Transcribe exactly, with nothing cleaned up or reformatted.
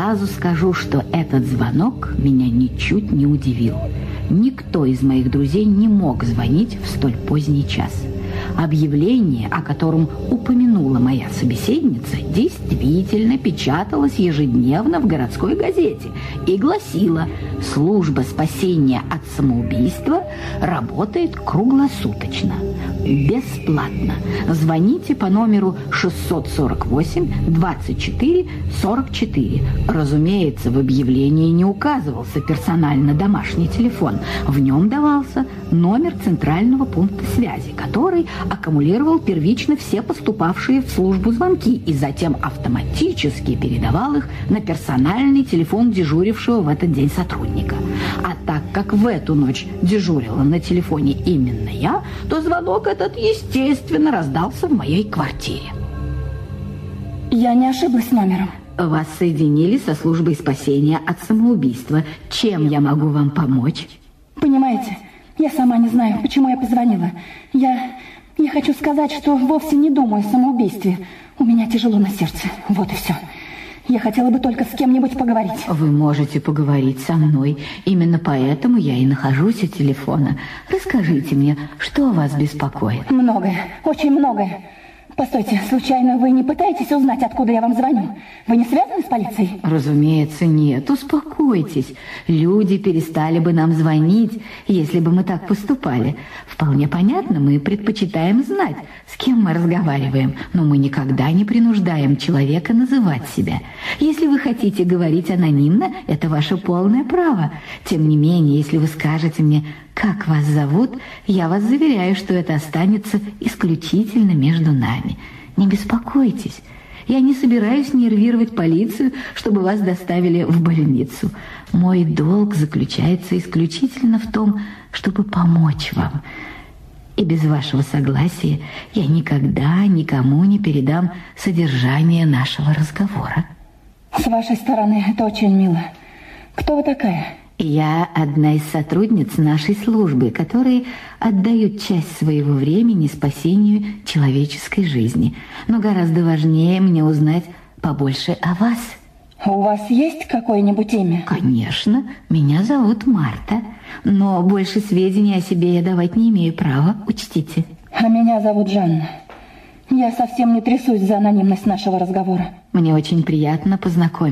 Сразу скажу, что этот звонок меня ничуть не удивил. Никто из моих друзей не мог звонить в столь поздний час. Объявление, о котором упомянула моя собеседница, действительно печаталось ежедневно в городской газете и гласило: служба спасения от самоубийства работает круглосуточно, бесплатно. Звоните по номеру шестьсот сорок восемь двадцать четыре сорок четыре. Разумеется, в объявлении не указывался персонально домашний телефон. В нем давался номер центрального пункта связи, который аккумулировал первично все поступавшие в службу звонки и затем автоматически передавал их на персональный телефон дежурившего в этот день сотрудника. А так как в эту ночь дежурила на телефоне именно я, то звонок этот, естественно, раздался в моей квартире. Я не ошиблась номером. Вас соединили со службой спасения от самоубийства. Чем я могу вам помочь? Понимаете, я сама не знаю, почему я позвонила. Я... Я хочу сказать, что вовсе не думаю о самоубийстве. У меня тяжело на сердце. Вот и все. Я хотела бы только с кем-нибудь поговорить. Вы можете поговорить со мной. Именно поэтому я и нахожусь у телефона. Расскажите мне, что вас беспокоит? Многое, очень многое. Постойте, случайно вы не пытаетесь узнать, откуда я вам звоню? Вы не связаны с полицией? Разумеется, нет. Успокойтесь. Люди перестали бы нам звонить, если бы мы так поступали. Вполне понятно, мы предпочитаем знать, с кем мы разговариваем, но мы никогда не принуждаем человека называть себя. Если вы хотите говорить анонимно, это ваше полное право. Тем не менее, если вы скажете мне, как вас зовут, я вас заверяю, что это останется исключительно между нами. Не беспокойтесь. Я не собираюсь нервировать полицию, чтобы вас доставили в больницу. Мой долг заключается исключительно в том, чтобы помочь вам. И без вашего согласия я никогда никому не передам содержание нашего разговора. С вашей стороны это очень мило. Кто вы такая? Я одна из сотрудниц нашей службы, которые отдают часть своего времени спасению человеческой жизни. Но гораздо важнее мне узнать побольше о вас. У вас есть какое-нибудь имя? Конечно, меня зовут Марта, но больше сведений о себе я давать не имею права, учтите. А меня зовут Жанна. Я совсем не трясусь за анонимность нашего разговора. Мне очень приятно познакомиться.